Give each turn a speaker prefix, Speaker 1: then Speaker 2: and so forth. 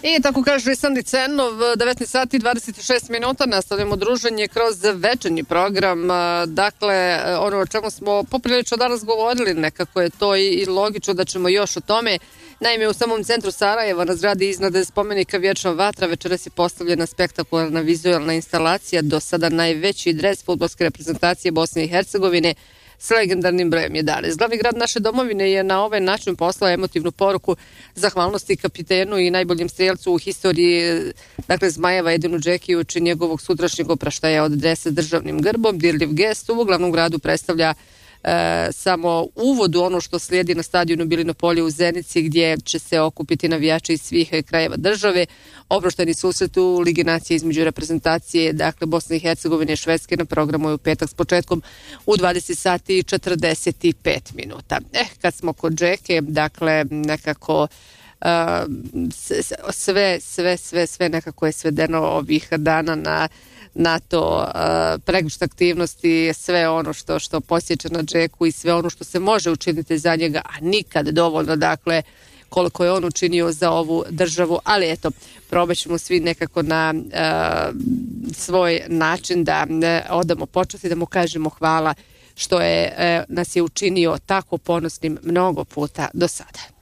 Speaker 1: I tako kaže Sandi Cenov, 19 sati 26 minuta, nastavljamo druženje kroz večernji program. Dakle, ono o čemu smo poprilično danas govorili, nekako je to i logično da ćemo još o tome. Naime, u samom centru Sarajeva na zgradi iznad spomenika Vječna vatra večeras je postavljena spektakularna vizualna instalacija, do sada najveći dres fudbalske reprezentacije Bosne i Hercegovine s legendarnim brojem 11. Glavni grad naše domovine je na ovaj način poslao emotivnu poruku zahvalnosti kapitenu i najboljem strijelcu u historiji, dakle Zmajeva Edinu Džekiju, čin njegovog sutrašnjeg opraštaja od dresa s državnim grbom. Dirljiv gest u glavnom gradu predstavlja samo uvod u ono što slijedi na stadionu Bilino polje u Zenici, gdje će se okupiti navijači iz svih krajeva države. Oprošteni susret u Ligi nacije između reprezentacije, dakle Bosne i Hercegovine i Švedske, na programu je u petak s početkom u 20 sati i 45 minuta. Kad smo kod Džeke, dakle nekako sve nekako je svedeno ovih dana na to pregršt aktivnosti, sve ono što posjeća na Džeku i sve ono što se može učiniti za njega, a nikad dovoljno, dakle koliko je on učinio za ovu državu, ali eto, probat ćemo svi nekako na svoj način da odamo počast i da mu kažemo hvala što je nas je učinio tako ponosnim mnogo puta do sada.